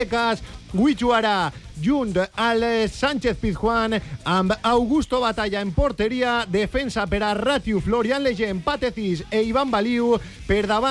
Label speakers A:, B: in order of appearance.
A: Guichuara junt al Sánchez Pizjuán amb Augusto Batalla en porteria, defensa per a Ratiu, Florian Legend, Patecis e Ivan Baliu per davant